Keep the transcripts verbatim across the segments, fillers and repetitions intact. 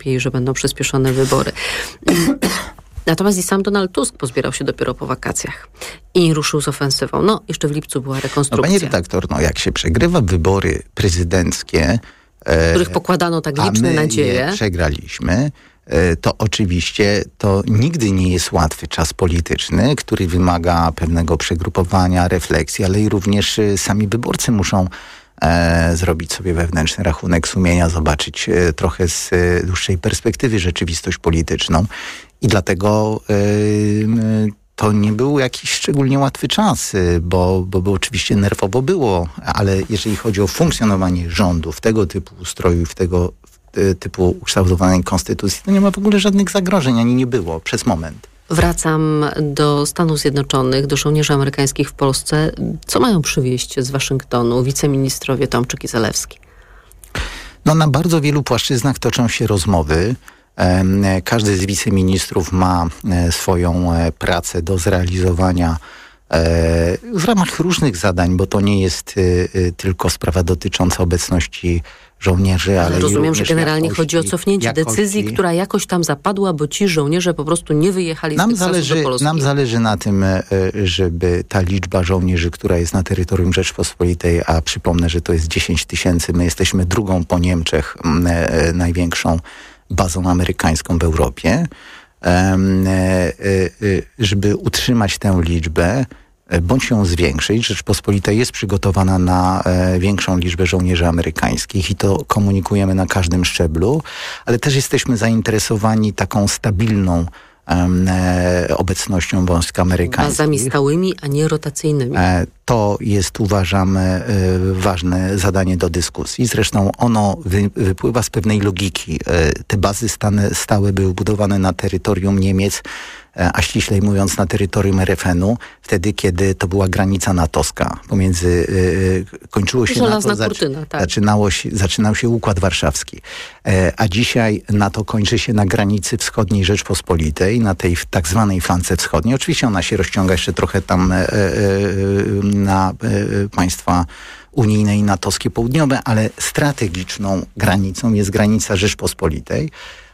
wątpi, że będą przyspieszone wybory. Natomiast i sam Donald Tusk pozbierał się dopiero po wakacjach i ruszył z ofensywą. No, jeszcze w lipcu była rekonstrukcja. No, panie redaktor, no jak się przegrywa wybory prezydenckie, w których pokładano tak liczne a my nadzieje. Je przegraliśmy, to oczywiście to nigdy nie jest łatwy czas polityczny, który wymaga pewnego przegrupowania, refleksji, ale i również sami wyborcy muszą e, zrobić sobie wewnętrzny rachunek sumienia, zobaczyć e, trochę z e, dłuższej perspektywy rzeczywistość polityczną. I dlatego e, to nie był jakiś szczególnie łatwy czas, bo, bo, bo oczywiście nerwowo było, ale jeżeli chodzi o funkcjonowanie rządu w tego typu ustroju, w tego typu ukształtowanej konstytucji, to nie ma w ogóle żadnych zagrożeń, ani nie było przez moment. Wracam do Stanów Zjednoczonych, do żołnierzy amerykańskich w Polsce. Co mają przywieźć z Waszyngtonu wiceministrowie Tomczyk i Zalewski? No na bardzo wielu płaszczyznach toczą się rozmowy. Każdy z wiceministrów ma swoją pracę do zrealizowania w ramach różnych zadań, bo to nie jest tylko sprawa dotycząca obecności żołnierzy, ale, ale rozumiem, że generalnie jakości, chodzi o cofnięcie jakości. decyzji, która jakoś tam zapadła, bo ci żołnierze po prostu nie wyjechali nam z Teksasu zależy, do Polski. Nam zależy na tym, żeby ta liczba żołnierzy, która jest na terytorium Rzeczpospolitej, a przypomnę, że to jest dziesięć tysięcy, my jesteśmy drugą po Niemczech największą bazą amerykańską w Europie, żeby utrzymać tę liczbę, bądź ją zwiększyć. Rzeczpospolita jest przygotowana na e, większą liczbę żołnierzy amerykańskich i to komunikujemy na każdym szczeblu, ale też jesteśmy zainteresowani taką stabilną e, obecnością wojsk amerykańskich. Bazami stałymi, a nie rotacyjnymi. E, to jest, uważam, e, ważne zadanie do dyskusji. Zresztą ono wy, wypływa z pewnej logiki. E, te bazy stane, stałe były budowane na terytorium Niemiec, a ściślej mówiąc na terytorium er ef en u, wtedy, kiedy to była granica natowska. Pomiędzy, yy, kończyło się Żelazna NATO, kurtyna, tak. zaczynało się, zaczynał się Układ Warszawski. E, a dzisiaj NATO kończy się na granicy wschodniej Rzeczpospolitej, na tej tak zwanej flance wschodniej. Oczywiście ona się rozciąga jeszcze trochę tam e, e, na e, państwa unijne i natowskie południowe, ale strategiczną granicą jest granica Rzeczpospolitej.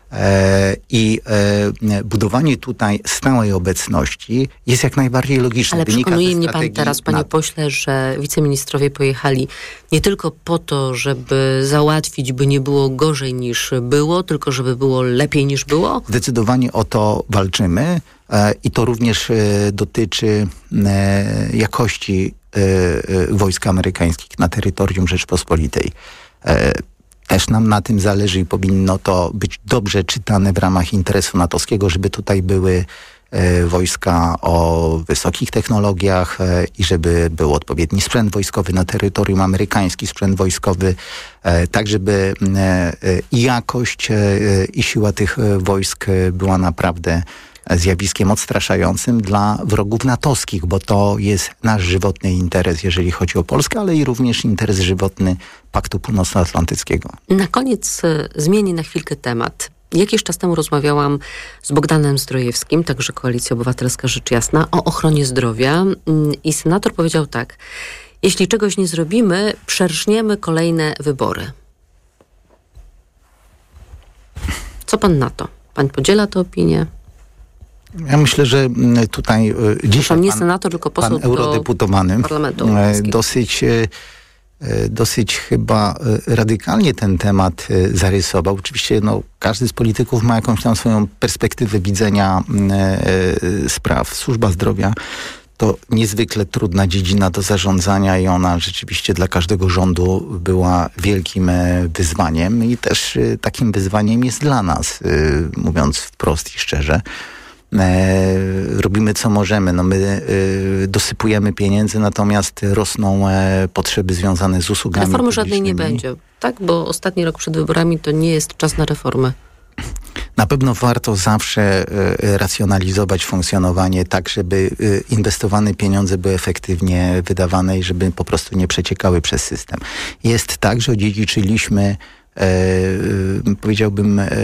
E, I e, budowanie tutaj stałej obecności jest jak najbardziej logiczne. Ale Wynika przekonuje ze mnie pan teraz, panie na... pośle, że wiceministrowie pojechali nie tylko po to, żeby załatwić, by nie było gorzej niż było, tylko żeby było lepiej niż było? Zdecydowanie o to walczymy e, i to również e, dotyczy e, jakości e, e, wojsk amerykańskich na terytorium Rzeczpospolitej. E, Też nam na tym zależy i powinno to być dobrze czytane w ramach interesu natowskiego, żeby tutaj były e, wojska o wysokich technologiach e, i żeby był odpowiedni sprzęt wojskowy na terytorium amerykański, sprzęt wojskowy, e, tak żeby e, i jakość e, i siła tych wojsk była naprawdę zjawiskiem odstraszającym dla wrogów natowskich, bo to jest nasz żywotny interes, jeżeli chodzi o Polskę, ale i również interes żywotny Paktu Północnoatlantyckiego. Na koniec zmienię na chwilkę temat. Jakiś czas temu rozmawiałam z Bogdanem Zdrojewskim, także Koalicja Obywatelska rzecz jasna, o ochronie zdrowia i senator powiedział tak: jeśli czegoś nie zrobimy, przerżniemy kolejne wybory. Co pan na to? Pan podziela tę opinię? Ja myślę, że tutaj dzisiaj nie pan, senator, tylko poseł pan eurodeputowany Parlamentu dosyć, dosyć chyba radykalnie ten temat zarysował. Oczywiście no, każdy z polityków ma jakąś tam swoją perspektywę widzenia spraw. Służba zdrowia to niezwykle trudna dziedzina do zarządzania i ona rzeczywiście dla każdego rządu była wielkim wyzwaniem i też takim wyzwaniem jest dla nas, mówiąc wprost i szczerze. E, robimy co możemy. No my e, dosypujemy pieniędzy, natomiast rosną e, potrzeby związane z usługami Reformy żadnej nie będzie, tak? Bo ostatni rok przed wyborami to nie jest czas na reformy. Na pewno warto zawsze e, racjonalizować funkcjonowanie tak, żeby e, inwestowane pieniądze były efektywnie wydawane i żeby po prostu nie przeciekały przez system. Jest tak, że odziedziczyliśmy E, powiedziałbym e,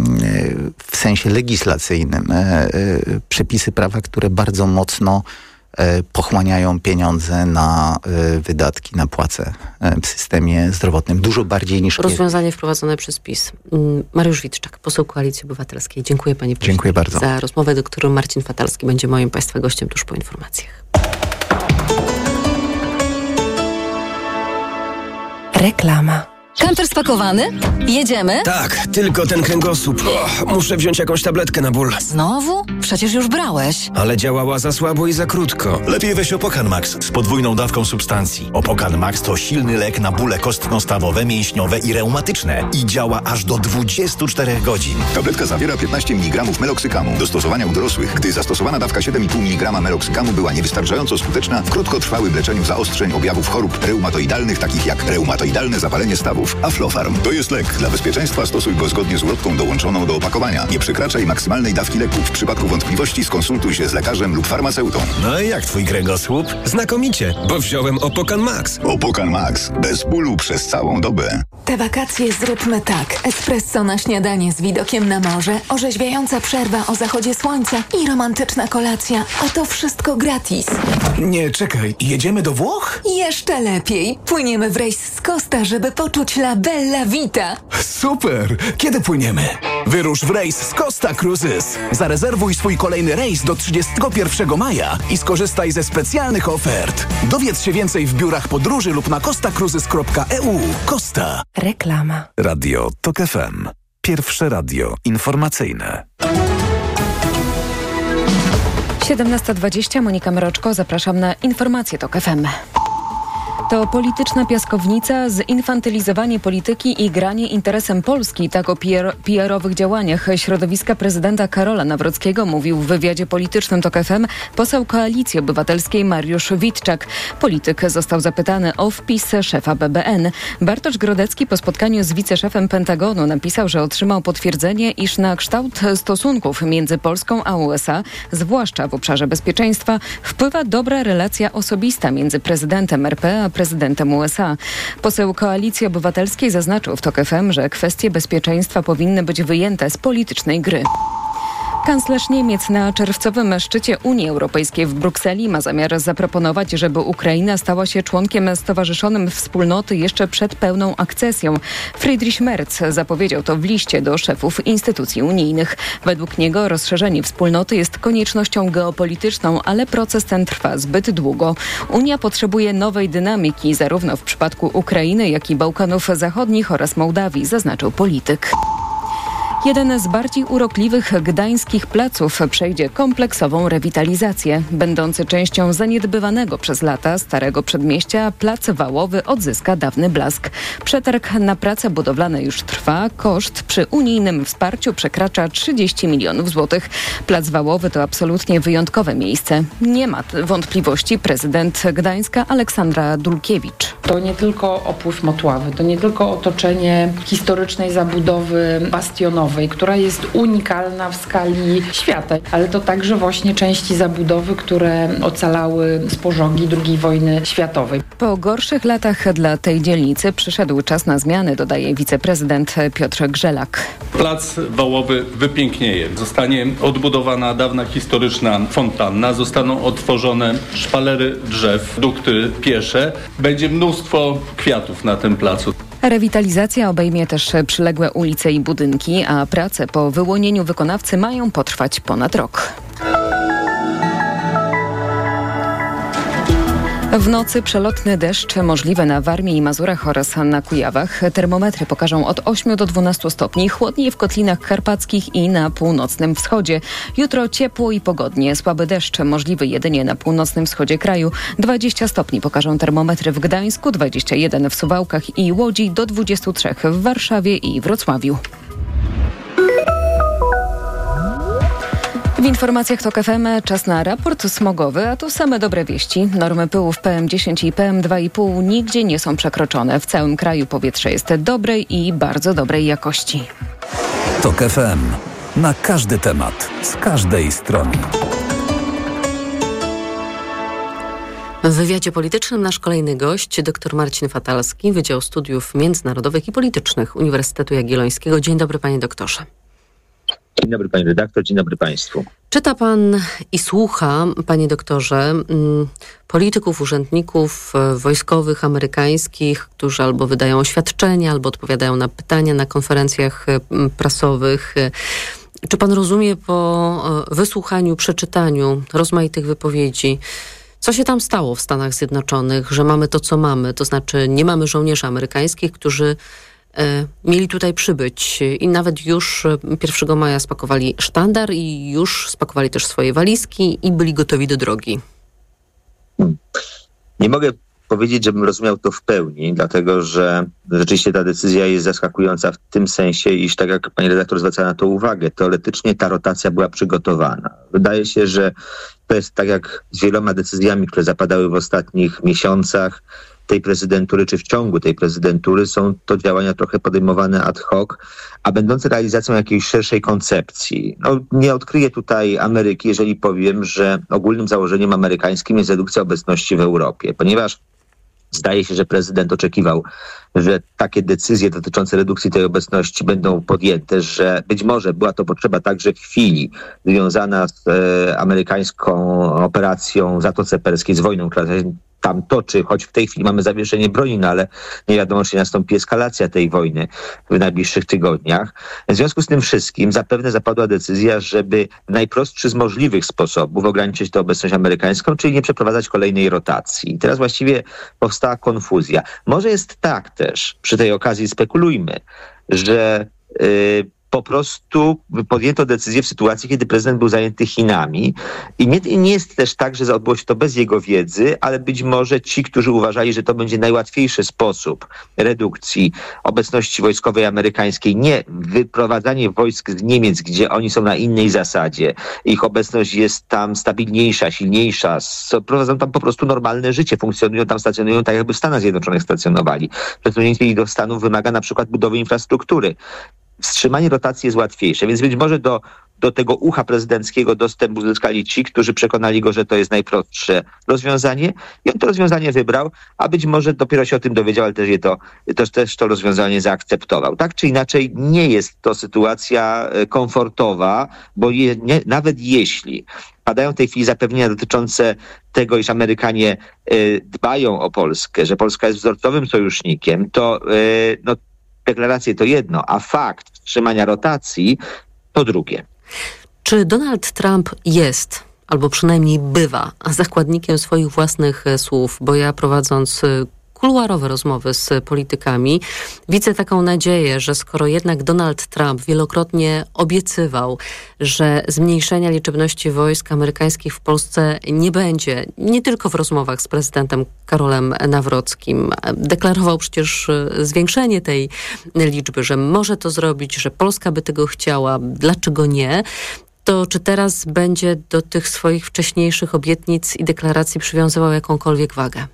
w sensie legislacyjnym e, e, przepisy prawa, które bardzo mocno pochłaniają pieniądze na wydatki, na płace w systemie zdrowotnym. Dużo bardziej niż... Rozwiązanie wprowadzone przez PiS. Mariusz Witczak, poseł Koalicji Obywatelskiej. Dziękuję panie prezydencie. Dziękuję bardzo. Za rozmowę, doktor Marcin Fatalski będzie moim państwa gościem tuż po informacjach. Reklama. Kamper spakowany? Jedziemy? Tak, tylko ten kręgosłup. O, muszę wziąć jakąś tabletkę na ból. Znowu? Przecież już brałeś. Ale działała za słabo i za krótko. Lepiej weź Opokan Max z podwójną dawką substancji. Opokan Max to silny lek na bóle kostno-stawowe, mięśniowe i reumatyczne i działa aż do dwudziestu czterech godzin. Tabletka zawiera piętnaście miligramów meloksykamu. Do stosowania u dorosłych, gdy zastosowana dawka siedem i pół miligrama meloksykamu była niewystarczająco skuteczna w krótkotrwałym leczeniu zaostrzeń objawów chorób reumatoidalnych, takich jak reumatoidalne zapalenie stawów. Aflofarm to jest lek. Dla bezpieczeństwa stosuj go zgodnie z ulotką dołączoną do opakowania. Nie przekraczaj maksymalnej dawki leku. W przypadku wątpliwości skonsultuj się z lekarzem lub farmaceutą. No i jak twój kręgosłup? Znakomicie, bo wziąłem Opokan Max. Opokan Max. Bez bólu przez całą dobę. Te wakacje zróbmy tak. Espresso na śniadanie z widokiem na morze, orzeźwiająca przerwa o zachodzie słońca i romantyczna kolacja. A to wszystko gratis. Nie, czekaj. Jedziemy do Włoch? Jeszcze lepiej. Płyniemy w rejs z Costa, żeby poczuć la bella vita. Super! Kiedy płyniemy? Wyrusz w rejs z Costa Cruises. Zarezerwuj swój kolejny rejs do trzydziestego pierwszego maja i skorzystaj ze specjalnych ofert. Dowiedz się więcej w biurach podróży lub na costa cruises kropka e u. Costa. Reklama. Radio TOK F M. Pierwsze radio informacyjne. siedemnasta dwadzieścia, Monika Mroczko, zapraszam na informacje TOK F M. To polityczna piaskownica, zinfantylizowanie polityki i granie interesem Polski. Tak o P R-owych działaniach środowiska prezydenta Karola Nawrockiego mówił w wywiadzie politycznym TOK F M poseł Koalicji Obywatelskiej Mariusz Witczak. Polityk został zapytany o wpis szefa B B N. Bartosz Grodecki po spotkaniu z wiceszefem Pentagonu napisał, że otrzymał potwierdzenie, iż na kształt stosunków między Polską a U S A, zwłaszcza w obszarze bezpieczeństwa, wpływa dobra relacja osobista między prezydentem R P a prezydentem U S A. Poseł Koalicji Obywatelskiej zaznaczył w TOK F M, że kwestie bezpieczeństwa powinny być wyjęte z politycznej gry. Kanclerz Niemiec na czerwcowym szczycie Unii Europejskiej w Brukseli ma zamiar zaproponować, żeby Ukraina stała się członkiem stowarzyszonym wspólnoty jeszcze przed pełną akcesją. Friedrich Merz zapowiedział to w liście do szefów instytucji unijnych. Według niego rozszerzenie wspólnoty jest koniecznością geopolityczną, ale proces ten trwa zbyt długo. Unia potrzebuje nowej dynamiki, zarówno w przypadku Ukrainy, jak i Bałkanów Zachodnich oraz Mołdawii, zaznaczył polityk. Jeden z bardziej urokliwych gdańskich placów przejdzie kompleksową rewitalizację. Będący częścią zaniedbywanego przez lata starego przedmieścia, plac Wałowy odzyska dawny blask. Przetarg na prace budowlane już trwa. Koszt przy unijnym wsparciu przekracza trzydzieści milionów złotych. Plac Wałowy to absolutnie wyjątkowe miejsce. Nie ma wątpliwości prezydent Gdańska Aleksandra Dulkiewicz. To nie tylko opływ motławy, to nie tylko otoczenie historycznej zabudowy bastionowej, która jest unikalna w skali świata, ale to także właśnie części zabudowy, które ocalały z pożogi drugiej wojny światowej. Po gorszych latach dla tej dzielnicy przyszedł czas na zmiany, dodaje wiceprezydent Piotr Grzelak. Plac Wałowy wypięknieje. Zostanie odbudowana dawna historyczna fontanna, zostaną odtworzone szpalery drzew, dukty piesze. Będzie mnóstwo kwiatów na tym placu. Rewitalizacja obejmie też przyległe ulice i budynki, a prace po wyłonieniu wykonawcy mają potrwać ponad rok. W nocy przelotny deszcz możliwy na Warmii i Mazurach oraz na Kujawach. Termometry pokażą od ośmiu do dwunastu stopni. Chłodniej w Kotlinach Karpackich i na północnym wschodzie. Jutro ciepło i pogodnie. Słaby deszcz możliwy jedynie na północnym wschodzie kraju. dwadzieścia stopni pokażą termometry w Gdańsku, dwadzieścia jeden w Suwałkach i Łodzi, do dwudziestu trzech w Warszawie i Wrocławiu. W informacjach TOK F M czas na raport smogowy, a tu same dobre wieści. Normy pyłów P M dziesięć i P M dwa i pół nigdzie nie są przekroczone. W całym kraju powietrze jest dobrej i bardzo dobrej jakości. TOK F M. Na każdy temat, z każdej strony. W wywiadzie politycznym nasz kolejny gość, dr Marcin Fatalski, Wydział Studiów Międzynarodowych i Politycznych Uniwersytetu Jagiellońskiego. Dzień dobry, panie doktorze. Dzień dobry pani redaktor, dzień dobry państwu. Czyta pan i słucha, panie doktorze, polityków, urzędników wojskowych amerykańskich, którzy albo wydają oświadczenia, albo odpowiadają na pytania na konferencjach prasowych. Czy pan rozumie po wysłuchaniu, przeczytaniu rozmaitych wypowiedzi, co się tam stało w Stanach Zjednoczonych, że mamy to, co mamy? To znaczy nie mamy żołnierzy amerykańskich, którzy e, mieli tutaj przybyć i nawet już pierwszego maja spakowali sztandar i już spakowali też swoje walizki i byli gotowi do drogi. Hmm. Nie mogę powiedzieć, żebym rozumiał to w pełni, dlatego że rzeczywiście ta decyzja jest zaskakująca w tym sensie, iż tak jak pani redaktor zwraca na to uwagę, teoretycznie ta rotacja była przygotowana. Wydaje się, że to jest tak jak z wieloma decyzjami, które zapadały w ostatnich miesiącach tej prezydentury, czy w ciągu tej prezydentury, są to działania trochę podejmowane ad hoc, a będące realizacją jakiejś szerszej koncepcji. No, nie odkryję tutaj Ameryki, jeżeli powiem, że ogólnym założeniem amerykańskim jest redukcja obecności w Europie, ponieważ zdaje się, że prezydent oczekiwał, że takie decyzje dotyczące redukcji tej obecności będą podjęte, że być może była to potrzeba także w chwili związana z e, amerykańską operacją w Zatoce Perskiej, z wojną, która tam toczy, choć w tej chwili mamy zawieszenie broni, no ale nie wiadomo, czy nastąpi eskalacja tej wojny w najbliższych tygodniach. W związku z tym wszystkim zapewne zapadła decyzja, żeby w najprostszy z możliwych sposobów ograniczyć tę obecność amerykańską, czyli nie przeprowadzać kolejnej rotacji. I teraz właściwie powstała konfuzja. Może jest tak też, przy tej okazji spekulujmy, że yy, po prostu podjęto decyzję w sytuacji, kiedy prezydent był zajęty Chinami. I nie, nie jest też tak, że odbyło się to bez jego wiedzy, ale być może ci, którzy uważali, że to będzie najłatwiejszy sposób redukcji obecności wojskowej amerykańskiej, nie wyprowadzanie wojsk z Niemiec, gdzie oni są na innej zasadzie, ich obecność jest tam stabilniejsza, silniejsza, prowadzą tam po prostu normalne życie, funkcjonują tam, stacjonują tak, jakby w Stanach Zjednoczonych stacjonowali. Przesunięcie ich do Stanów wymaga na przykład budowy infrastruktury. Wstrzymanie rotacji jest łatwiejsze, więc być może do, do tego ucha prezydenckiego dostęp uzyskali ci, którzy przekonali go, że to jest najprostsze rozwiązanie i on to rozwiązanie wybrał, a być może dopiero się o tym dowiedział, ale też, je to, też, też to rozwiązanie zaakceptował. Tak czy inaczej nie jest to sytuacja komfortowa, bo je, nie, nawet jeśli padają w tej chwili zapewnienia dotyczące tego, iż Amerykanie y, dbają o Polskę, że Polska jest wzorcowym sojusznikiem, to y, no, deklaracje to jedno, a fakt wstrzymania rotacji to drugie. Czy Donald Trump jest, albo przynajmniej bywa, zakładnikiem swoich własnych słów? Bo ja prowadząc kuluarowe rozmowy z politykami, widzę taką nadzieję, że skoro jednak Donald Trump wielokrotnie obiecywał, że zmniejszenia liczebności wojsk amerykańskich w Polsce nie będzie, nie tylko w rozmowach z prezydentem Karolem Nawrockim, deklarował przecież zwiększenie tej liczby, że może to zrobić, że Polska by tego chciała, dlaczego nie? To czy teraz będzie do tych swoich wcześniejszych obietnic i deklaracji przywiązywał jakąkolwiek wagę?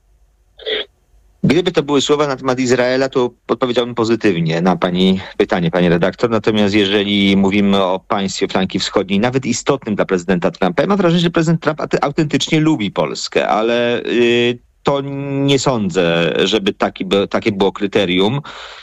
Gdyby to były słowa na temat Izraela, to odpowiedziałbym pozytywnie na pani pytanie, pani redaktor. Natomiast jeżeli mówimy o państwie flanki wschodniej, nawet istotnym dla prezydenta Trumpa, ja mam wrażenie, że prezydent Trump autentycznie lubi Polskę, ale yy, to nie sądzę, żeby taki, takie było kryterium.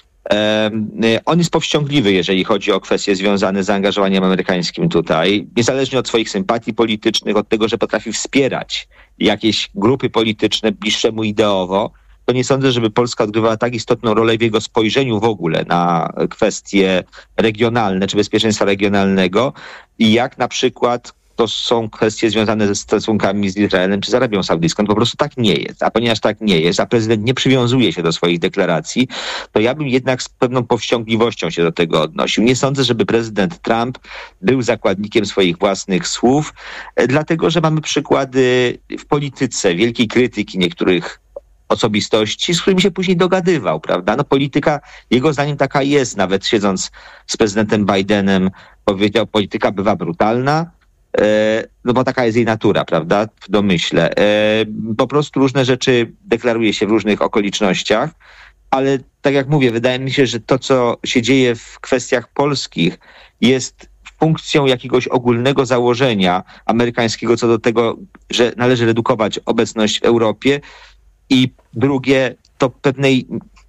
On jest powściągliwy, jeżeli chodzi o kwestie związane z zaangażowaniem amerykańskim tutaj, niezależnie od swoich sympatii politycznych, od tego, że potrafi wspierać jakieś grupy polityczne bliższemu ideowo, to nie sądzę, żeby Polska odgrywała tak istotną rolę w jego spojrzeniu w ogóle na kwestie regionalne czy bezpieczeństwa regionalnego, i jak na przykład to są kwestie związane ze stosunkami z Izraelem czy z Arabią Saudyjską. Po prostu tak nie jest. A ponieważ tak nie jest, a prezydent nie przywiązuje się do swoich deklaracji, to ja bym jednak z pewną powściągliwością się do tego odnosił. Nie sądzę, żeby prezydent Trump był zakładnikiem swoich własnych słów, dlatego że mamy przykłady w polityce wielkiej krytyki niektórych osobistości, z którymi się później dogadywał, prawda? No polityka, jego zdaniem taka jest, nawet siedząc z prezydentem Bidenem, powiedział, polityka bywa brutalna, no bo taka jest jej natura, prawda, w domyśle. Po prostu różne rzeczy deklaruje się w różnych okolicznościach, ale tak jak mówię, wydaje mi się, że to, co się dzieje w kwestiach polskich, jest funkcją jakiegoś ogólnego założenia amerykańskiego co do tego, że należy redukować obecność w Europie, i drugie to pewnej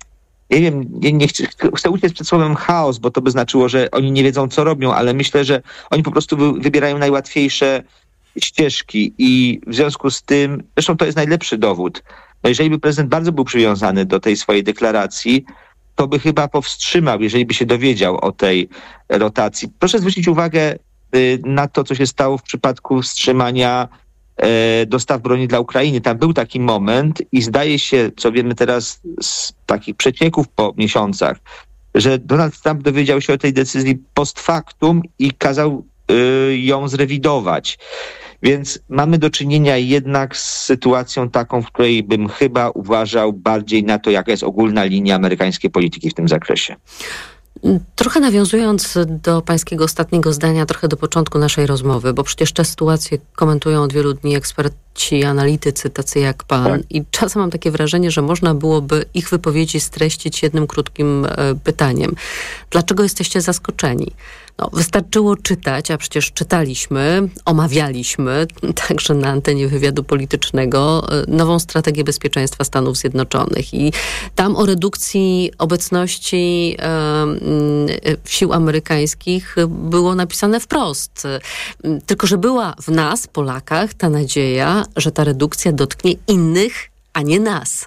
nie wiem, nie, nie chcę, chcę uciec przed słowem chaos, bo to by znaczyło, że oni nie wiedzą, co robią, ale myślę, że oni po prostu wy, wybierają najłatwiejsze ścieżki i w związku z tym, zresztą to jest najlepszy dowód, no jeżeli by prezydent bardzo był przywiązany do tej swojej deklaracji, to by chyba powstrzymał, jeżeli by się dowiedział o tej rotacji. Proszę zwrócić uwagę y, na to, co się stało w przypadku wstrzymania y, dostaw broni dla Ukrainy. Tam był taki moment i zdaje się, co wiemy teraz z takich przecieków po miesiącach, że Donald Trump dowiedział się o tej decyzji post factum i kazał y, ją zrewidować. Więc mamy do czynienia jednak z sytuacją taką, w której bym chyba uważał bardziej na to, jaka jest ogólna linia amerykańskiej polityki w tym zakresie. Trochę nawiązując do pańskiego ostatniego zdania, trochę do początku naszej rozmowy, bo przecież tę sytuację komentują od wielu dni eksperci, analitycy, tacy jak pan. Tak. I czasem mam takie wrażenie, że można byłoby ich wypowiedzi streścić jednym krótkim e, pytaniem. Dlaczego jesteście zaskoczeni? No, wystarczyło czytać, a przecież czytaliśmy, omawialiśmy, także na antenie wywiadu politycznego, nową strategię bezpieczeństwa Stanów Zjednoczonych. I tam o redukcji obecności e, sił amerykańskich było napisane wprost. Tylko że była w nas, Polakach, ta nadzieja, że ta redukcja dotknie innych, a nie nas.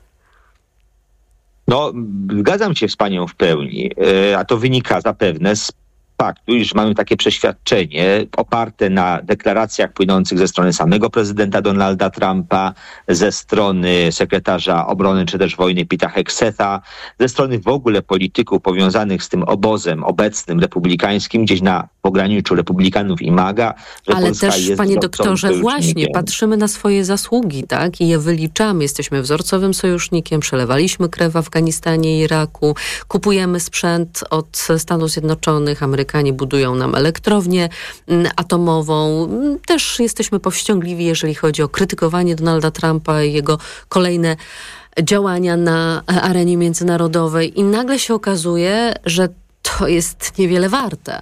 No, zgadzam się z panią w pełni, a to wynika zapewne z faktu, iż mamy takie przeświadczenie oparte na deklaracjach płynących ze strony samego prezydenta Donalda Trumpa, ze strony sekretarza obrony czy też wojny Pete'a Hegseta, ze strony w ogóle polityków powiązanych z tym obozem obecnym republikańskim, gdzieś na pograniczu republikanów i MAGA, że Ale Polska też, jest panie doktorze, właśnie sojusznikiem. patrzymy na swoje zasługi, tak? I je wyliczamy. Jesteśmy wzorcowym sojusznikiem, przelewaliśmy krew w Afganistanie i Iraku, kupujemy sprzęt od Stanów Zjednoczonych, Amerykanie budują nam elektrownię atomową. Też jesteśmy powściągliwi, jeżeli chodzi o krytykowanie Donalda Trumpa i jego kolejne działania na arenie międzynarodowej. I nagle się okazuje, że to jest niewiele warte.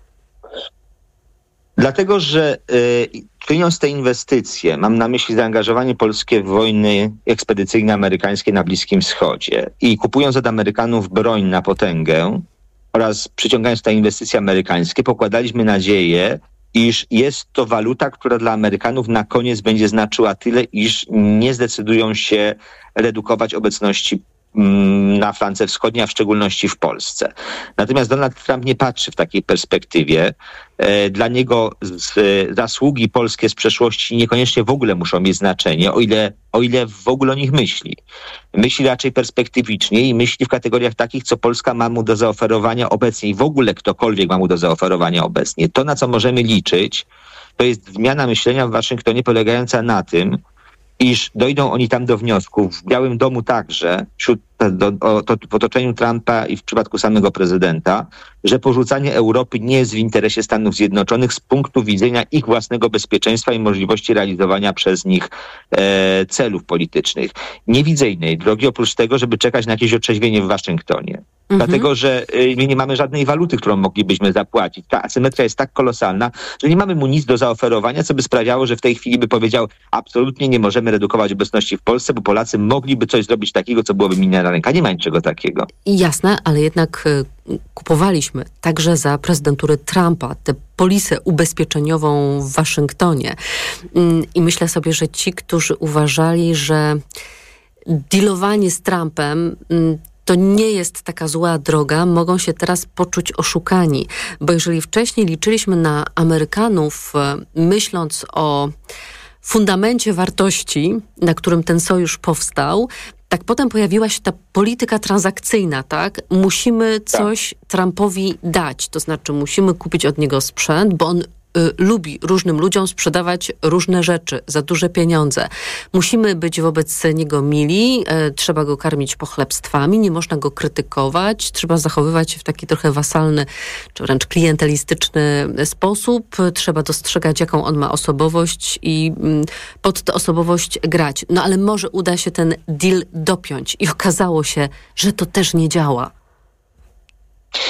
Dlatego, że y, czyniąc te inwestycje, mam na myśli zaangażowanie polskie w wojny ekspedycyjne amerykańskie na Bliskim Wschodzie i kupując od Amerykanów broń na potęgę oraz przyciągając te inwestycje amerykańskie, pokładaliśmy nadzieję, iż jest to waluta, która dla Amerykanów na koniec będzie znaczyła tyle, iż nie zdecydują się redukować obecności na flance wschodniej, a w szczególności w Polsce. Natomiast Donald Trump nie patrzy w takiej perspektywie. Dla niego zasługi polskie z przeszłości niekoniecznie w ogóle muszą mieć znaczenie, o ile, o ile w ogóle o nich myśli. Myśli raczej perspektywicznie i myśli w kategoriach takich, co Polska ma mu do zaoferowania obecnie i w ogóle ktokolwiek ma mu do zaoferowania obecnie. To, na co możemy liczyć, to jest zmiana myślenia w Waszyngtonie polegająca na tym, iż dojdą oni tam do wniosku, w Białym Domu także, wśród, do, o, to, w otoczeniu Trumpa i w przypadku samego prezydenta, że porzucanie Europy nie jest w interesie Stanów Zjednoczonych z punktu widzenia ich własnego bezpieczeństwa i możliwości realizowania przez nich e, celów politycznych. Nie widzę innej drogi, oprócz tego, żeby czekać na jakieś otrzeźwienie w Waszyngtonie. Mhm. Dlatego, że y, my nie mamy żadnej waluty, którą moglibyśmy zapłacić. Ta asymetria jest tak kolosalna, że nie mamy mu nic do zaoferowania, co by sprawiało, że w tej chwili by powiedział, absolutnie nie możemy redukować obecności w Polsce, bo Polacy mogliby coś zrobić takiego, co byłoby mi na ręka. Nie ma niczego takiego. Jasne, ale jednak y, kupowaliśmy także za prezydentury Trumpa tę polisę ubezpieczeniową w Waszyngtonie. Y, I myślę sobie, że ci, którzy uważali, że dealowanie z Trumpem y, to nie jest taka zła droga, mogą się teraz poczuć oszukani. Bo jeżeli wcześniej liczyliśmy na Amerykanów, myśląc o fundamencie wartości, na którym ten sojusz powstał, tak potem pojawiła się ta polityka transakcyjna, tak? Musimy coś tak. Trumpowi dać, to znaczy musimy kupić od niego sprzęt, bo on Y, lubi różnym ludziom sprzedawać różne rzeczy za duże pieniądze. Musimy być wobec niego mili, y, trzeba go karmić pochlebstwami, nie można go krytykować, trzeba zachowywać się w taki trochę wasalny, czy wręcz klientelistyczny sposób, trzeba dostrzegać, jaką on ma osobowość i y, pod tę osobowość grać. No ale może uda się ten deal dopiąć i okazało się, że to też nie działa.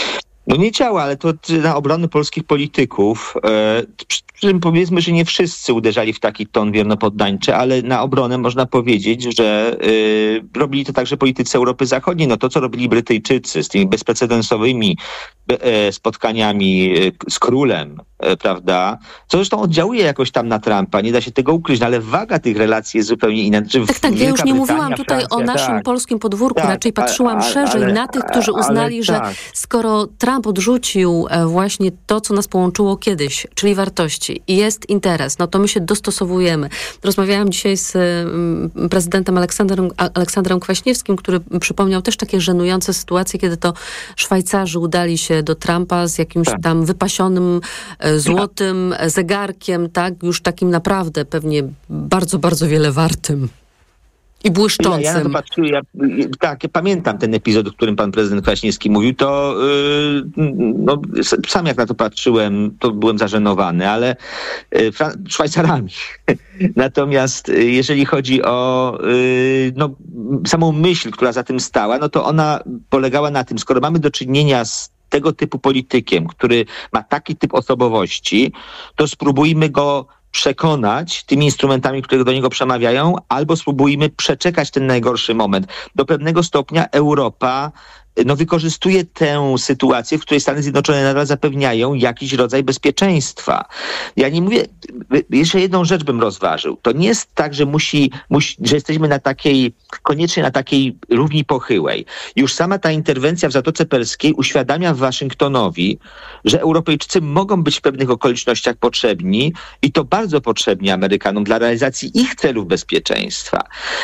No nie działa, ale to na obronę polskich polityków, e, przy czym powiedzmy, że nie wszyscy uderzali w taki ton wiernopoddańczy, ale na obronę można powiedzieć, że e, robili to także politycy Europy Zachodniej. No to, co robili Brytyjczycy z tymi bezprecedensowymi e, spotkaniami z królem, e, prawda, co zresztą oddziałuje jakoś tam na Trumpa, nie da się tego ukryć, no ale waga tych relacji jest zupełnie inna. Znaczy, tak, tak, ja już nie mówiłam tutaj Francja, o naszym tak, polskim podwórku, tak, raczej patrzyłam ale, szerzej ale, na tych, którzy uznali, ale, że tak. skoro Trump odrzucił właśnie to, co nas połączyło kiedyś, czyli wartości i jest interes, no to my się dostosowujemy. Rozmawiałam dzisiaj z prezydentem Aleksandrem, Aleksandrem Kwaśniewskim, który przypomniał też takie żenujące sytuacje, kiedy to Szwajcarzy udali się do Trumpa z jakimś tak. tam wypasionym złotym zegarkiem, tak, już takim naprawdę pewnie bardzo, bardzo wiele wartym. I błyszczącym. Ja, ja na to patrzyłem, ja, tak, ja pamiętam ten epizod, o którym pan prezydent Kwaśniewski mówił, to yy, no, sam jak na to patrzyłem, to byłem zażenowany, ale yy, Fra- Szwajcarami. Natomiast yy, jeżeli chodzi o yy, no, samą myśl, która za tym stała, no to ona polegała na tym, skoro mamy do czynienia z tego typu politykiem, który ma taki typ osobowości, to spróbujmy go przekonać tymi instrumentami, które do niego przemawiają, albo spróbujmy przeczekać ten najgorszy moment. Do pewnego stopnia Europa no, wykorzystuje tę sytuację, w której Stany Zjednoczone nadal zapewniają jakiś rodzaj bezpieczeństwa. Ja nie mówię, jeszcze jedną rzecz bym rozważył. To nie jest tak, że musi, musi że jesteśmy na takiej, koniecznie na takiej równi pochyłej. Już sama ta interwencja w Zatoce Perskiej uświadamia Waszyngtonowi, że Europejczycy mogą być w pewnych okolicznościach potrzebni i to bardzo potrzebni Amerykanom dla realizacji ich celów bezpieczeństwa.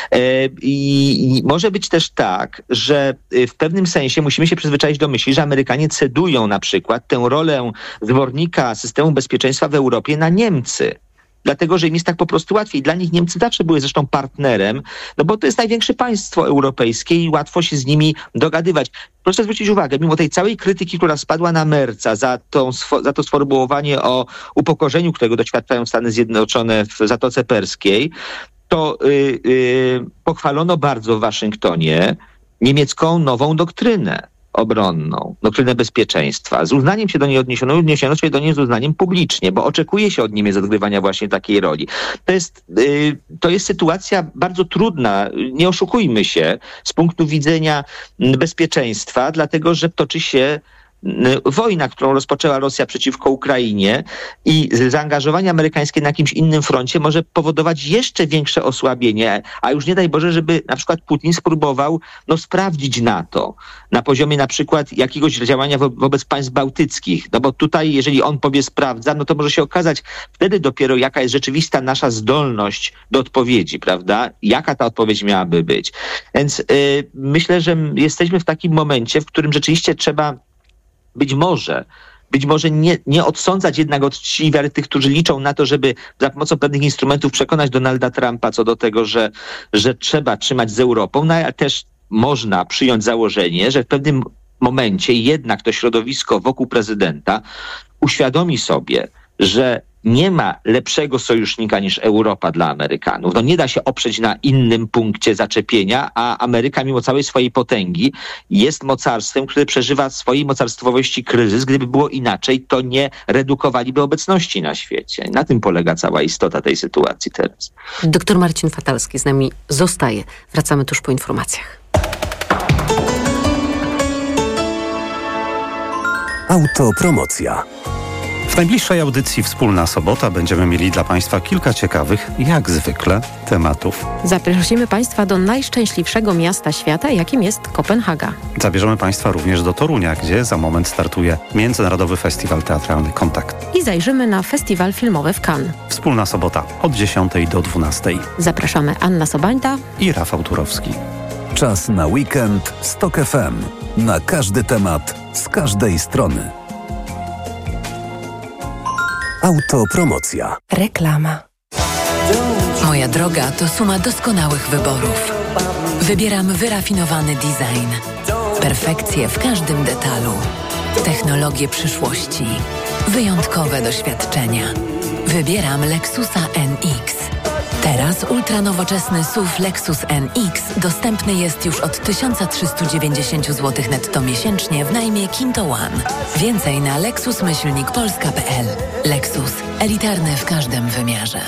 I może być też tak, że w pewnym sensie sensie musimy się przyzwyczaić do myśli, że Amerykanie cedują na przykład tę rolę zwornika systemu bezpieczeństwa w Europie na Niemcy. Dlatego, że im jest tak po prostu łatwiej. Dla nich Niemcy zawsze były zresztą partnerem, no bo to jest największe państwo europejskie i łatwo się z nimi dogadywać. Proszę zwrócić uwagę, mimo tej całej krytyki, która spadła na Merca za, tą, za to sformułowanie o upokorzeniu, którego doświadczają Stany Zjednoczone w Zatoce Perskiej, to yy, yy, pochwalono bardzo w Waszyngtonie niemiecką nową doktrynę obronną, doktrynę bezpieczeństwa. Z uznaniem się do niej odniesiono, odniesiono się do niej z uznaniem publicznie, bo oczekuje się od Niemiec odgrywania właśnie takiej roli. To jest, yy, to jest sytuacja bardzo trudna, nie oszukujmy się, z punktu widzenia bezpieczeństwa, dlatego że toczy się wojna, którą rozpoczęła Rosja przeciwko Ukrainie i zaangażowanie amerykańskie na jakimś innym froncie może powodować jeszcze większe osłabienie, a już nie daj Boże, żeby na przykład Putin spróbował no, sprawdzić NATO na poziomie na przykład jakiegoś działania wo- wobec państw bałtyckich. No bo tutaj, jeżeli on powie sprawdza, no to może się okazać wtedy dopiero jaka jest rzeczywista nasza zdolność do odpowiedzi, prawda? Jaka ta odpowiedź miałaby być. Więc yy, myślę, że jesteśmy w takim momencie, w którym rzeczywiście trzeba Być może, być może nie, nie odsądzać jednak od czci i wiary tych, którzy liczą na to, żeby za pomocą pewnych instrumentów przekonać Donalda Trumpa co do tego, że, że trzeba trzymać z Europą, no ale też można przyjąć założenie, że w pewnym momencie jednak to środowisko wokół prezydenta uświadomi sobie, że nie ma lepszego sojusznika niż Europa dla Amerykanów. No nie da się oprzeć na innym punkcie zaczepienia, a Ameryka mimo całej swojej potęgi jest mocarstwem, które przeżywa w swojej mocarstwowości kryzys. Gdyby było inaczej, to nie redukowaliby obecności na świecie. Na tym polega cała istota tej sytuacji teraz. Doktor Marcin Fatalski z nami zostaje. Wracamy tuż po informacjach. Autopromocja. W najbliższej audycji Wspólna Sobota będziemy mieli dla Państwa kilka ciekawych, jak zwykle, tematów. Zaprosimy Państwa do najszczęśliwszego miasta świata, jakim jest Kopenhaga. Zabierzemy Państwa również do Torunia, gdzie za moment startuje Międzynarodowy Festiwal Teatralny Kontakt. I zajrzymy na festiwal filmowy w Cannes. Wspólna Sobota od dziesiątej do dwunastej. Zapraszamy Anna Sobańta i Rafał Turowski. Czas na weekend z TOK F M. Na każdy temat, z każdej strony. Autopromocja. Reklama. Moja droga to suma doskonałych wyborów. Wybieram wyrafinowany design. Perfekcję w każdym detalu. Technologie przyszłości. Wyjątkowe doświadczenia. Wybieram Lexusa N X. Teraz ultranowoczesny S U V Lexus N X dostępny jest już od tysiąc trzysta dziewięćdziesiąt złotych netto miesięcznie w najmie Kinto One. Więcej na lexus myślnik polska kropka p l. Lexus. Elitarny w każdym wymiarze.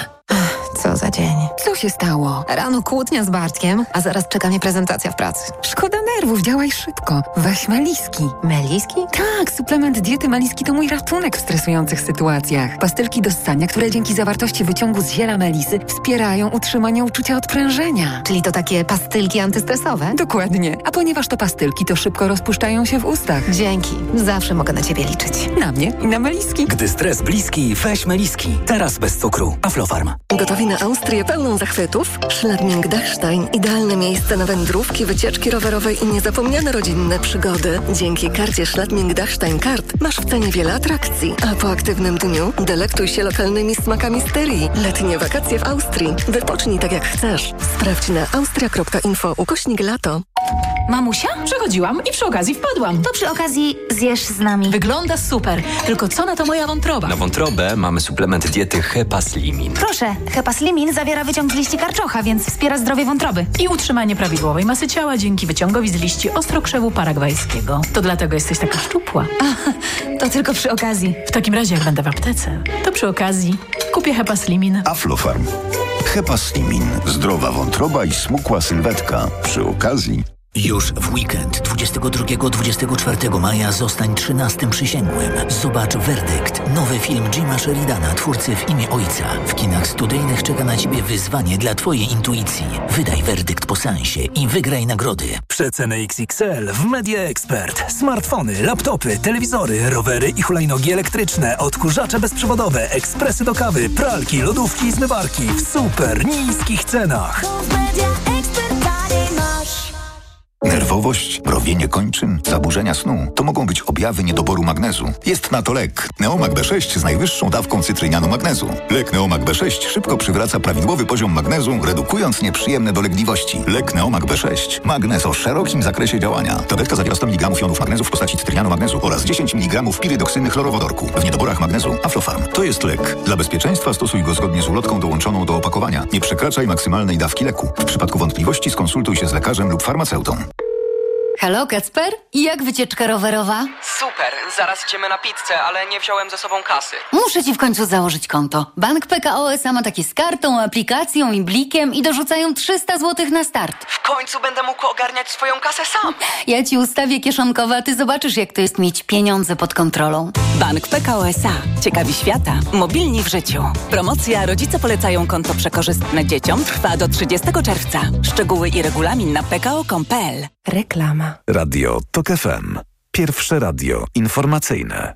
Co za dzień. Co się stało? Rano kłótnia z Bartkiem, a zaraz czeka mnie prezentacja w pracy. Szkoda nerwów, działaj szybko. Weź Meliski. Meliski? Tak, suplement diety Meliski to mój ratunek w stresujących sytuacjach. Pastylki do ssania, które dzięki zawartości wyciągu z ziela melisy wspierają utrzymanie uczucia odprężenia. Czyli to takie pastylki antystresowe? Dokładnie. A ponieważ to pastylki, to szybko rozpuszczają się w ustach. Dzięki. Zawsze mogę na ciebie liczyć. Na mnie i na Meliski. Gdy stres bliski, weź Meliski. Teraz bez cukru. Aflofarm. Gotowi na Austrię pełną zachwytów? Schladming-Dachstein. Idealne miejsce na wędrówki, wycieczki rowerowe i niezapomniane rodzinne przygody. Dzięki karcie Schladming-Dachstein Kart masz w cenie wiele atrakcji. A po aktywnym dniu delektuj się lokalnymi smakami styrii. Letnie wakacje w Austrii. Wypocznij tak jak chcesz. Sprawdź na austria kropka info ukośnik lato. Mamusia? Przechodziłam i przy okazji wpadłam. To przy okazji zjesz z nami. Wygląda super. Tylko co na to moja wątroba? Na wątrobę mamy suplement diety Hepaslimin. Proszę, Hepaslimin zawiera wyciąg z liści karczocha, więc wspiera zdrowie wątroby. I utrzymanie prawidłowej masy ciała dzięki wyciągowi z liści ostrokrzewu paragwajskiego. To dlatego jesteś taka szczupła. A, to tylko przy okazji. W takim razie, jak będę w aptece, to przy okazji kupię Hepaslimin. Aflofarm. Hepaslimin. Zdrowa wątroba i smukła sylwetka. Przy okazji... Już w weekend dwudziestego drugiego do dwudziestego czwartego maja zostań trzynastym przysięgłym. Zobacz Werdykt, nowy film Jima Sheridana, twórcy W imię Ojca. W kinach studyjnych czeka na Ciebie wyzwanie dla Twojej intuicji. Wydaj werdykt po seansie i wygraj nagrody. Przeceny X X L w Media Expert. Smartfony, laptopy, telewizory, rowery i hulajnogi elektryczne, odkurzacze bezprzewodowe, ekspresy do kawy, pralki, lodówki i zmywarki w super niskich cenach. Nerwowość, mrowienie kończyn, zaburzenia snu to mogą być objawy niedoboru magnezu. Jest na to lek. Neomag B sześć z najwyższą dawką cytrynianu magnezu. Lek Neomag B sześć szybko przywraca prawidłowy poziom magnezu, redukując nieprzyjemne dolegliwości. Lek Neomag B sześć. Magnez o szerokim zakresie działania. Tabletka zawiera sto miligramów jonów magnezu w postaci cytrynianu magnezu oraz dziesięć miligramów pirydoksyny chlorowodorku. W niedoborach magnezu Aflofarm. To jest lek. Dla bezpieczeństwa stosuj go zgodnie z ulotką dołączoną do opakowania. Nie przekraczaj maksymalnej dawki leku. W przypadku wątpliwości skonsultuj się z lekarzem lub farmaceutą. Halo, Kacper? I jak wycieczka rowerowa? Super, zaraz idziemy na pizzę, ale nie wziąłem ze sobą kasy. Muszę ci w końcu założyć konto. Bank P K O S A ma takie z kartą, aplikacją i blikiem i dorzucają trzysta złotych na start. W końcu będę mógł ogarniać swoją kasę sam. Ja ci ustawię kieszonkowe, a ty zobaczysz, jak to jest mieć pieniądze pod kontrolą. Bank P K O S A. Ciekawi świata. Mobilni w życiu. Promocja Rodzice polecają konto przekorzystne dzieciom trwa do trzydziestego czerwca. Szczegóły i regulamin na p k o kropka com kropka p l. Reklama. Radio TOK F M. Pierwsze radio informacyjne.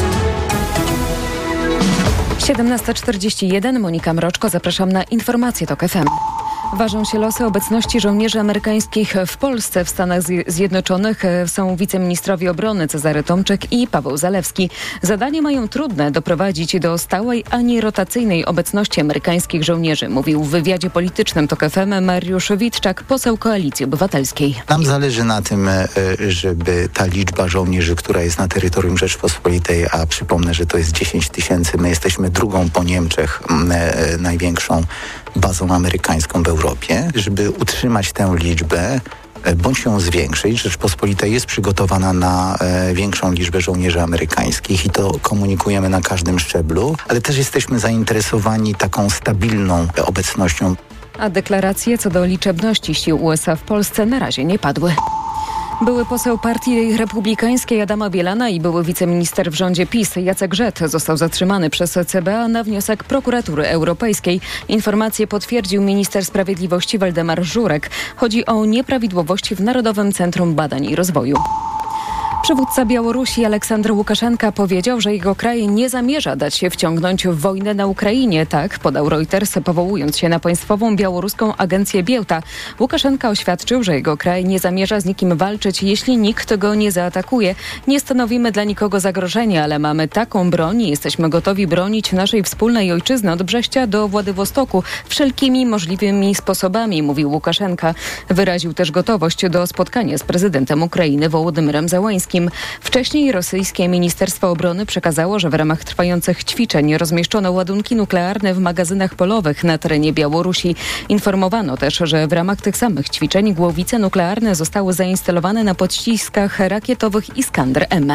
siedemnasta czterdzieści jeden, Monika Mroczko, zapraszam na informacje TOK F M. Ważą się losy obecności żołnierzy amerykańskich w Polsce. W Stanach Zjednoczonych są wiceministrowie obrony Cezary Tomczyk i Paweł Zalewski. Zadanie mają trudne: doprowadzić do stałej, a nie rotacyjnej obecności amerykańskich żołnierzy, mówił w wywiadzie politycznym TOK F M Mariusz Witczak, poseł Koalicji Obywatelskiej. Nam zależy na tym, żeby ta liczba żołnierzy, która jest na terytorium Rzeczpospolitej, a przypomnę, że to jest dziesięć tysięcy, my jesteśmy drugą po Niemczech największą bazą amerykańską w Europie, żeby utrzymać tę liczbę bądź ją zwiększyć. Rzeczpospolita jest przygotowana na e, większą liczbę żołnierzy amerykańskich i to komunikujemy na każdym szczeblu, ale też jesteśmy zainteresowani taką stabilną obecnością. A deklaracje co do liczebności sił U S A w Polsce na razie nie padły. Były poseł Partii Republikańskiej Adama Bielana i były wiceminister w rządzie PiS Jacek Rzet został zatrzymany przez C B A na wniosek Prokuratury Europejskiej. Informację potwierdził minister sprawiedliwości Waldemar Żurek. Chodzi o nieprawidłowości w Narodowym Centrum Badań i Rozwoju. Przywódca Białorusi Aleksander Łukaszenka powiedział, że jego kraj nie zamierza dać się wciągnąć w wojnę na Ukrainie. Tak podał Reuters, powołując się na państwową białoruską agencję Białta. Łukaszenka oświadczył, że jego kraj nie zamierza z nikim walczyć, jeśli nikt go nie zaatakuje. Nie stanowimy dla nikogo zagrożenia, ale mamy taką broń i jesteśmy gotowi bronić naszej wspólnej ojczyzny od Brześcia do Władywostoku wszelkimi możliwymi sposobami, mówił Łukaszenka. Wyraził też gotowość do spotkania z prezydentem Ukrainy Wołodymyrem Zełańskim. Bałtyckim. Wcześniej rosyjskie Ministerstwo Obrony przekazało, że w ramach trwających ćwiczeń rozmieszczono ładunki nuklearne w magazynach polowych na terenie Białorusi. Informowano też, że w ramach tych samych ćwiczeń głowice nuklearne zostały zainstalowane na pociskach rakietowych Iskander M.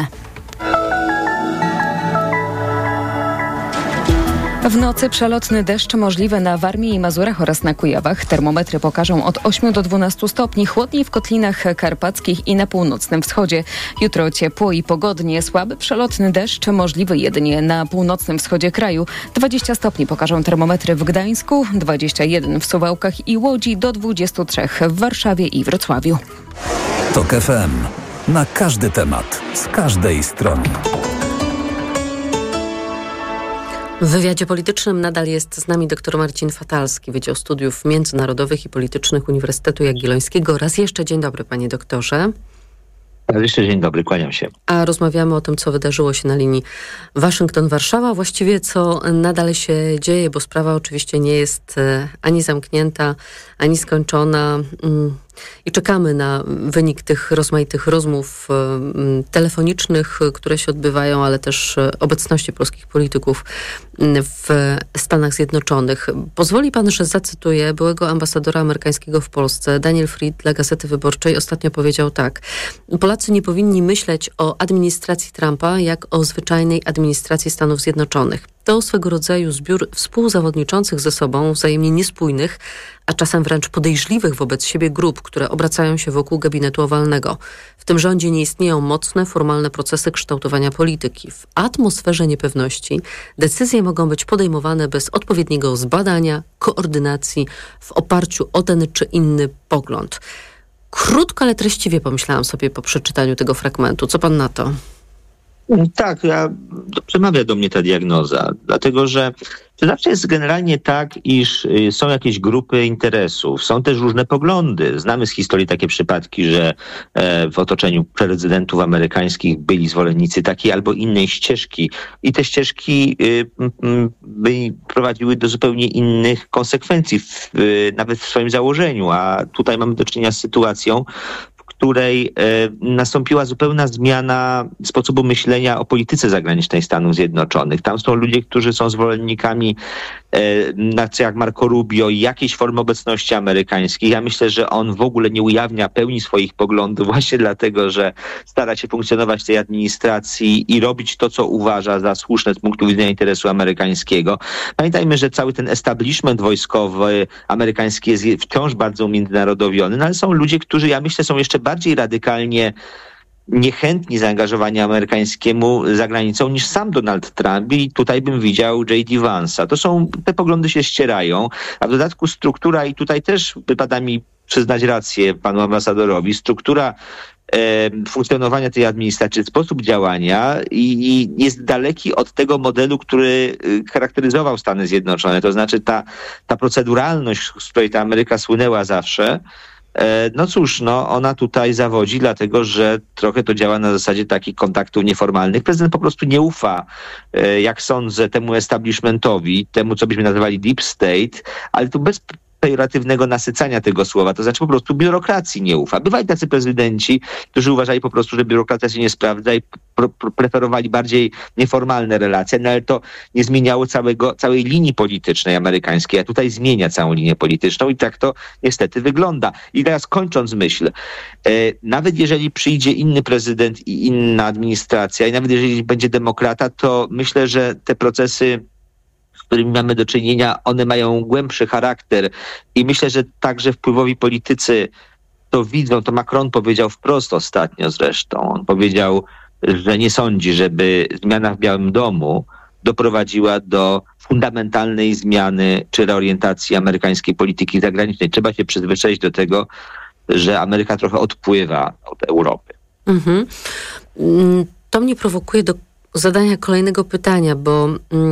W nocy przelotny deszcz możliwy na Warmii i Mazurach oraz na Kujawach. Termometry pokażą od ośmiu do dwunastu stopni. Chłodniej w kotlinach karpackich i na północnym wschodzie. Jutro ciepło i pogodnie. Słaby przelotny deszcz możliwy jedynie na północnym wschodzie kraju. dwadzieścia stopni pokażą termometry w Gdańsku, dwadzieścia jeden w Suwałkach i Łodzi, do dwudziestu trzech w Warszawie i Wrocławiu. TOK F M. Na każdy temat, z każdej strony. W wywiadzie politycznym nadal jest z nami dr Marcin Fatalski, Wydział Studiów Międzynarodowych i Politycznych Uniwersytetu Jagiellońskiego. Raz jeszcze dzień dobry, panie doktorze. Raz jeszcze dzień dobry, kłaniam się. A rozmawiamy o tym, co wydarzyło się na linii Waszyngton-Warszawa, właściwie co nadal się dzieje, bo sprawa oczywiście nie jest ani zamknięta, ani skończona. I czekamy na wynik tych rozmaitych rozmów telefonicznych, które się odbywają, ale też obecności polskich polityków w Stanach Zjednoczonych. Pozwoli pan, że zacytuję byłego ambasadora amerykańskiego w Polsce. Daniel Fried dla Gazety Wyborczej ostatnio powiedział tak: Polacy nie powinni myśleć o administracji Trumpa jak o zwyczajnej administracji Stanów Zjednoczonych. To swego rodzaju zbiór współzawodniczących ze sobą, wzajemnie niespójnych, a czasem wręcz podejrzliwych wobec siebie grup, które obracają się wokół gabinetu owalnego. W tym rządzie nie istnieją mocne, formalne procesy kształtowania polityki. W atmosferze niepewności decyzje mogą być podejmowane bez odpowiedniego zbadania, koordynacji, w oparciu o ten czy inny pogląd. Krótko, ale treściwie pomyślałam sobie po przeczytaniu tego fragmentu. Co pan na to? Tak, ja, przemawia do mnie ta diagnoza, dlatego że to zawsze jest generalnie tak, iż są jakieś grupy interesów, są też różne poglądy. Znamy z historii takie przypadki, że w otoczeniu prezydentów amerykańskich byli zwolennicy takiej albo innej ścieżki i te ścieżki by prowadziły do zupełnie innych konsekwencji, w, nawet w swoim założeniu, a tutaj mamy do czynienia z sytuacją, w której e, nastąpiła zupełna zmiana sposobu myślenia o polityce zagranicznej Stanów Zjednoczonych. Tam są ludzie, którzy są zwolennikami e, jak Marco Rubio i jakiejś formy obecności amerykańskiej. Ja myślę, że on w ogóle nie ujawnia pełni swoich poglądów właśnie dlatego, że stara się funkcjonować w tej administracji i robić to, co uważa za słuszne z punktu widzenia interesu amerykańskiego. Pamiętajmy, że cały ten establishment wojskowy amerykański jest wciąż bardzo umiędzynarodowiony, no ale są ludzie, którzy, ja myślę, są jeszcze bardziej radykalnie niechętni zaangażowaniu amerykańskiemu za granicą niż sam Donald Trump i tutaj bym widział J D Vance'a. To są, te poglądy się ścierają, a w dodatku struktura, i tutaj też wypada mi przyznać rację panu ambasadorowi, struktura e, funkcjonowania tej administracji, sposób działania i, i jest daleki od tego modelu, który charakteryzował Stany Zjednoczone. To znaczy ta, ta proceduralność, z której ta Ameryka słynęła zawsze, no cóż, no ona tutaj zawodzi, dlatego że trochę to działa na zasadzie takich kontaktów nieformalnych. Prezydent po prostu nie ufa, jak sądzę, temu establishmentowi, temu, co byśmy nazywali deep state, ale tu bez pejoratywnego nasycania tego słowa, to znaczy po prostu biurokracji nie ufa. Bywali tacy prezydenci, którzy uważali po prostu, że biurokracja się nie sprawdza i pre- preferowali bardziej nieformalne relacje, no ale to nie zmieniało całego, całej linii politycznej amerykańskiej, a tutaj zmienia całą linię polityczną i tak to niestety wygląda. I teraz kończąc myśl, e, nawet jeżeli przyjdzie inny prezydent i inna administracja i nawet jeżeli będzie demokrata, to myślę, że te procesy, z którymi mamy do czynienia, one mają głębszy charakter i myślę, że także wpływowi politycy to widzą. To Macron powiedział wprost ostatnio zresztą. On powiedział, że nie sądzi, żeby zmiana w Białym Domu doprowadziła do fundamentalnej zmiany czy reorientacji amerykańskiej polityki zagranicznej. Trzeba się przyzwyczaić do tego, że Ameryka trochę odpływa od Europy. Mhm. To mnie prowokuje do zadania kolejnego pytania, bo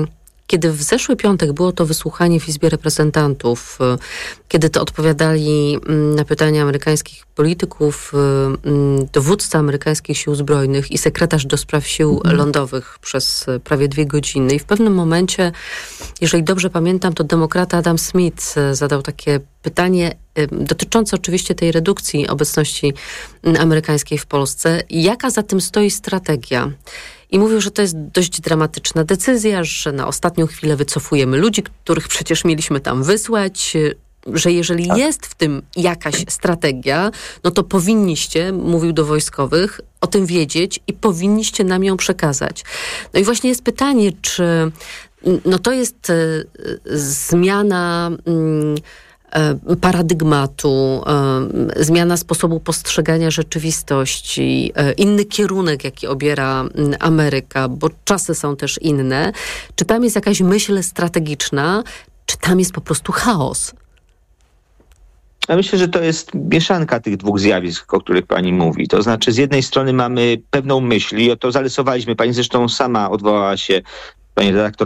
kiedy w zeszły piątek było to wysłuchanie w Izbie Reprezentantów, kiedy to odpowiadali na pytania amerykańskich polityków, dowódca amerykańskich sił zbrojnych i sekretarz do spraw sił lądowych przez prawie dwie godziny. I w pewnym momencie, jeżeli dobrze pamiętam, to demokrata Adam Smith zadał takie pytanie dotyczące oczywiście tej redukcji obecności amerykańskiej w Polsce. Jaka za tym stoi strategia? I mówił, że to jest dość dramatyczna decyzja, że na ostatnią chwilę wycofujemy ludzi, których przecież mieliśmy tam wysłać, że jeżeli jest w tym jakaś strategia, no to powinniście, mówił do wojskowych, o tym wiedzieć i powinniście nam ją przekazać. No i właśnie jest pytanie, czy no to jest y, zmiana y, paradygmatu, y, zmiana sposobu postrzegania rzeczywistości, y, inny kierunek, jaki obiera y, Ameryka, bo czasy są też inne. Czy tam jest jakaś myśl strategiczna, czy tam jest po prostu chaos? Ja myślę, że to jest mieszanka tych dwóch zjawisk, o których pani mówi. To znaczy, z jednej strony mamy pewną myśl i o to zarysowaliśmy. Pani zresztą sama odwołała się, pani redaktor,